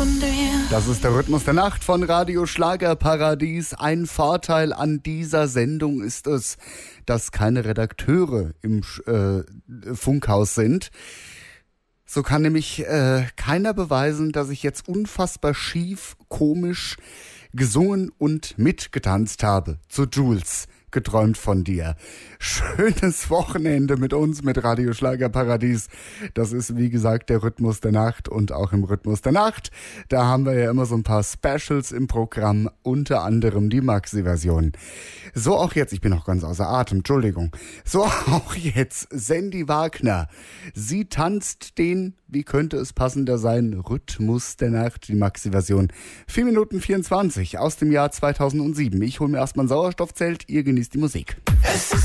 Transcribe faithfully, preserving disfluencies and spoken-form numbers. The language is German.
von dir. Das ist der Rhythmus der Nacht von Radio Schlagerparadies. Ein Vorteil an dieser Sendung ist es, dass keine Redakteure im äh, Funkhaus sind. So kann nämlich äh, keiner beweisen, dass ich jetzt unfassbar schief, komisch gesungen und mitgetanzt habe zu Jules. Geträumt von dir. Schönes Wochenende mit uns, mit Radio Schlagerparadies. Das ist, wie gesagt, der Rhythmus der Nacht und auch im Rhythmus der Nacht. Da haben wir ja immer so ein paar Specials im Programm, unter anderem die Maxi-Version. So auch jetzt, ich bin noch ganz außer Atem, Entschuldigung. So auch jetzt, Sandy Wagner. Sie tanzt den, wie könnte es passender sein, Rhythmus der Nacht, die Maxi-Version. vier Minuten vierundzwanzig aus dem Jahr zweitausendsieben. Ich hole mir erstmal ein Sauerstoffzelt, ihr genießt die Musik.